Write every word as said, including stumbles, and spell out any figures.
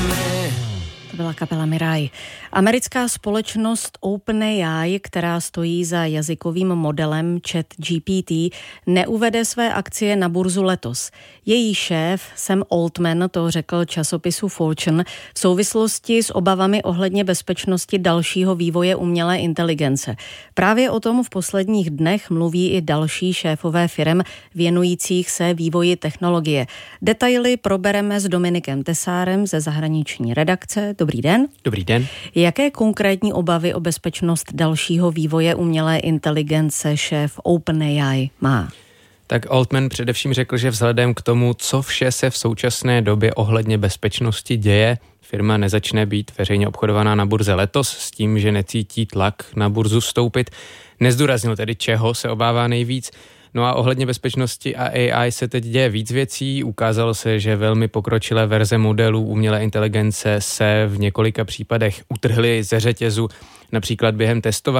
To byla kapela Mirai. Americká společnost OpenAI, která stojí za jazykovým modelem ChatGPT, neuvede své akcie na burzu letos. Její šéf Sam Altman to řekl časopisu Fortune v souvislosti s obavami ohledně bezpečnosti dalšího vývoje umělé inteligence. Právě o tom v posledních dnech mluví i další šéfové firem věnujících se vývoji technologie. Detaily probereme s Dominikem Tesárem ze zahraniční redakce. Dobrý den. Dobrý den. Jaké konkrétní obavy o bezpečnost dalšího vývoje umělé inteligence šéf OpenAI má? Tak Altman především řekl, že vzhledem k tomu, co vše se v současné době ohledně bezpečnosti děje, firma nezačne být veřejně obchodovaná na burze letos s tím, že necítí tlak na burzu vstoupit. Nezdůraznil tedy, čeho se obává nejvíc. No a ohledně bezpečnosti a A I se teď děje víc věcí. Ukázalo se, že velmi pokročilé verze modelů umělé inteligence se v několika případech utrhly ze řetězu, například během testování.